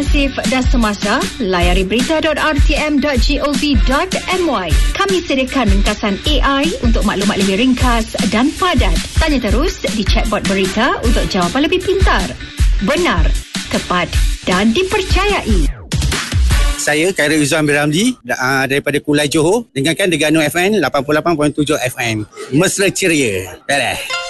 eksklusif dan semasa, layari berita.rtm.gov.my. Kami sediakan ringkasan AI untuk maklumat lebih ringkas dan padat. Tanya terus di chatbot berita untuk jawapan lebih pintar, benar, tepat dan dipercayai. Saya Khairul Izzuan bin Ramzi daripada Kulai Johor. Dengarkan Terengganu FM 88.7 FM. Mesra ceria. Beres.